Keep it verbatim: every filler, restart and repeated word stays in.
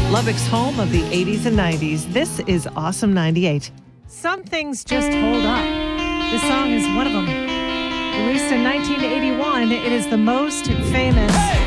Lubbock's home of the eighties and nineties. This is Awesome ninety-eight. Some things just hold up. This song is one of them. Released in nineteen eighty-one, it is the most famous